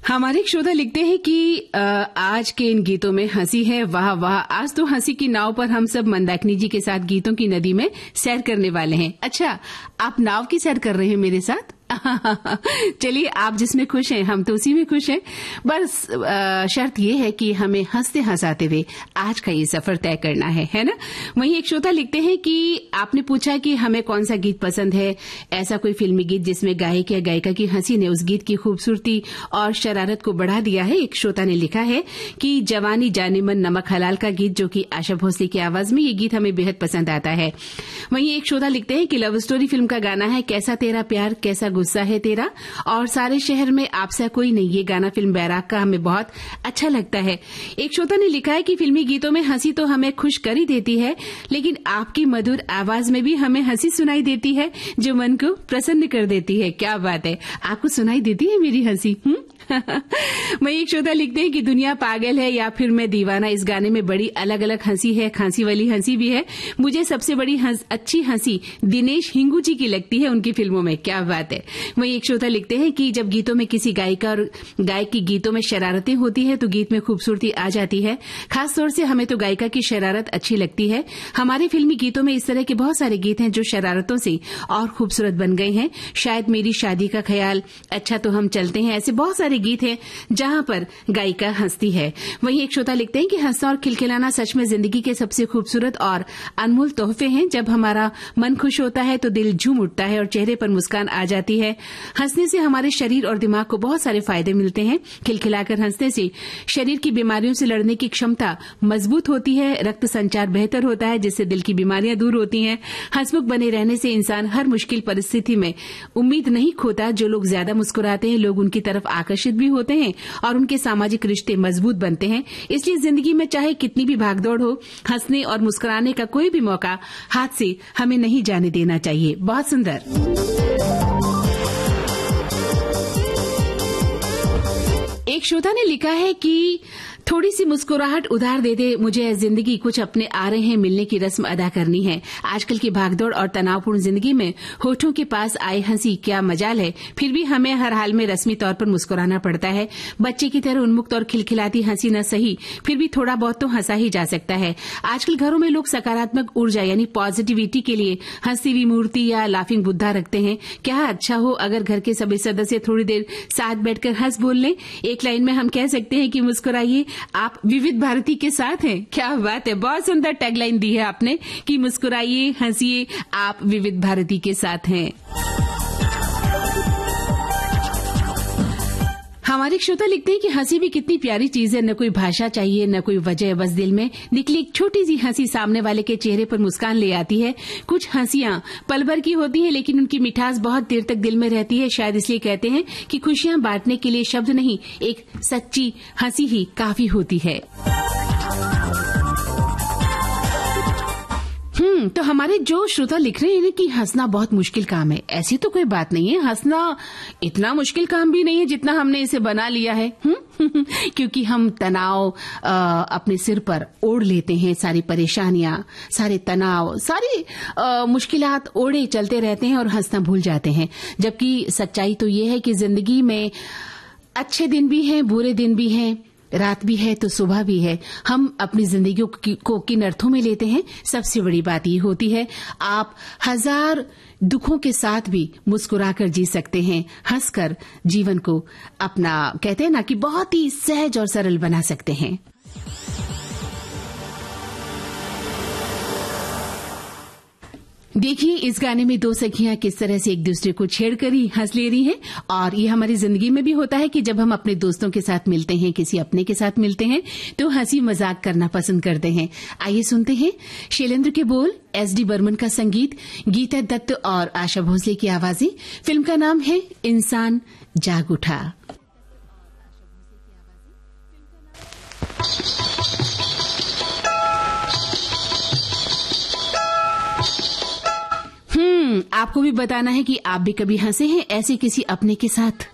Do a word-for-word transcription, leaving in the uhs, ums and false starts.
हमारे एक श्रोता लिखते हैं कि आ, आज के इन गीतों में हंसी है, वाह वाह। आज तो हंसी की नाव पर हम सब मंदाकिनी जी के साथ गीतों की नदी में सैर करने वाले हैं। अच्छा, आप नाव की सैर कर रहे हैं मेरे साथ? चलिए, आप जिसमें खुश हैं हम तो उसी में खुश हैं। बस शर्त ये है कि हमें हंसते हंसाते हुए आज का ये सफर तय करना है, है ना? वहीं एक श्रोता लिखते हैं कि आपने पूछा कि हमें कौन सा गीत पसंद है, ऐसा कोई फिल्मी गीत जिसमें गायक या गायिका की हंसी ने उस गीत की खूबसूरती और शरारत को बढ़ा दिया है। एक श्रोता ने लिखा है कि जवानी जाने मन नमक हलाल का गीत, जो कि आशा भोसले की आवाज में, ये गीत हमें बेहद पसंद आता है। वहीं एक श्रोता लिखते हैं कि लव स्टोरी फिल्म का गाना है कैसा तेरा प्यार कैसा गुस्सा है तेरा, और सारे शहर में आपसा कोई नहीं, ये गाना फिल्म बैराग का हमें बहुत अच्छा लगता है। एक श्रोता ने लिखा है कि फिल्मी गीतों में हंसी तो हमें खुश कर ही देती है, लेकिन आपकी मधुर आवाज में भी हमें हंसी सुनाई देती है जो मन को प्रसन्न कर देती है। क्या बात है, आपको सुनाई देती है मेरी हंसी? हम्म वही एक श्रोता लिखते हैं कि दुनिया पागल है या फिर मैं दीवाना, इस गाने में बड़ी अलग अलग हंसी है, खांसी वाली हंसी भी है। मुझे सबसे बड़ी हंस, अच्छी हंसी दिनेश हिंगू जी की लगती है उनकी फिल्मों में। क्या बात है। वही एक श्रोता लिखते हैं कि जब गीतों में किसी गायिका और गायक की गीतों में शरारतें होती है तो गीत में खूबसूरती आ जाती है। खासतौर से हमें तो गायिका की शरारत अच्छी लगती है। हमारे फिल्मी गीतों में इस तरह के बहुत सारे गीत हैं जो शरारतों से और खूबसूरत बन गए हैं। शायद मेरी शादी का ख्याल, अच्छा तो हम चलते हैं, ऐसे बहुत सारे गीत हैं जहां पर गायिका हंसती है। वहीं एक श्रोता लिखते हैं कि हंसना और खिलखिलाना सच में जिंदगी के सबसे खूबसूरत और अनमोल तोहफे हैं। जब हमारा मन खुश होता है तो दिल झूम उठता है और चेहरे पर मुस्कान आ जाती है। हंसने से हमारे शरीर और दिमाग को बहुत सारे फायदे मिलते हैं। खिलखिलाकर हंसने से शरीर की बीमारियों से लड़ने की क्षमता मजबूत होती है, रक्त संचार बेहतर होता है जिससे दिल की बीमारियां दूर होती हैं। हंसमुख बने रहने से इंसान हर मुश्किल परिस्थिति में उम्मीद नहीं खोता। जो लोग ज्यादा मुस्कुराते हैं लोग उनकी तरफ आकर्षित भी होते हैं और उनके सामाजिक रिश्ते मजबूत बनते हैं। इसलिए जिंदगी में चाहे कितनी भी भागदौड़ हो, हंसने और मुस्कुराने का कोई भी मौका हाथ से हमें नहीं जाने देना चाहिए। बहुत सुंदर। एक श्रोता ने लिखा है कि थोड़ी सी मुस्कुराहट उधार दे दे मुझे जिंदगी, कुछ अपने आ रहे हैं मिलने की रस्म अदा करनी है। आजकल की भागदौड़ और तनावपूर्ण जिंदगी में होठों के पास आए हंसी क्या मजाल है, फिर भी हमें हर हाल में रस्मी तौर पर मुस्कुराना पड़ता है। बच्चे की तरह उन्मुक्त और खिलखिलाती हंसी न सही, फिर भी थोड़ा बहुत तो हंसा ही जा सकता है। आजकल घरों में लोग सकारात्मक ऊर्जा यानी पॉजिटिविटी के लिए हंसी हुई मूर्ति या लाफिंग बुद्धा रखते हैं। क्या अच्छा हो अगर घर के सभी सदस्य थोड़ी देर साथ बैठकर हंस बोल लें। एक लाइन में हम कह सकते हैं कि मुस्कुराइए, आप विविध भारती के साथ हैं। क्या बात है, बहुत सुंदर टैगलाइन दी है आपने कि मुस्कुराइए, हंसिए, आप विविध भारती के साथ हैं। हमारे श्रोता लिखते हैं कि हंसी भी कितनी प्यारी चीज है, न कोई भाषा चाहिए न कोई वजह, बस दिल में निकली एक छोटी सी हंसी सामने वाले के चेहरे पर मुस्कान ले आती है। कुछ हंसियां पल भर की होती है लेकिन उनकी मिठास बहुत देर तक दिल में रहती है। शायद इसलिए कहते हैं कि खुशियां बांटने के लिए शब्द नहीं, एक सच्ची हंसी ही काफी होती है। हम्म तो हमारे जो श्रोता लिख रहे हैं कि हंसना बहुत मुश्किल काम है, ऐसी तो कोई बात नहीं है। हंसना इतना मुश्किल काम भी नहीं है जितना हमने इसे बना लिया है। हम्म क्योंकि हम तनाव आ, अपने सिर पर ओढ़ लेते हैं, सारी परेशानियां, सारे तनाव, सारी मुश्किलात ओढ़े चलते रहते हैं और हंसना भूल जाते हैं। जबकि सच्चाई तो ये है कि जिंदगी में अच्छे दिन भी हैं, बुरे दिन भी हैं, रात भी है तो सुबह भी है। हम अपनी जिंदगी को किन अर्थों में लेते हैं, सबसे बड़ी बात ये होती है। आप हजार दुखों के साथ भी मुस्कुराकर जी सकते हैं, हंसकर जीवन को अपना, कहते हैं ना कि बहुत ही सहज और सरल बना सकते हैं। देखिए, इस गाने में दो सखियां किस तरह से एक दूसरे को छेड़कर ही हंस ले रही हैं, और ये हमारी जिंदगी में भी होता है कि जब हम अपने दोस्तों के साथ मिलते हैं, किसी अपने के साथ मिलते हैं, तो हंसी मजाक करना पसंद करते हैं। आइए सुनते हैं शैलेंद्र के बोल, एस डी बर्मन का संगीत, गीता दत्त और आशा भोसले की आवाजें। फिल्म का नाम है इंसान जाग उठा। हम्म आपको भी बताना है कि आप भी कभी हंसे हैं ऐसे किसी अपने के साथ।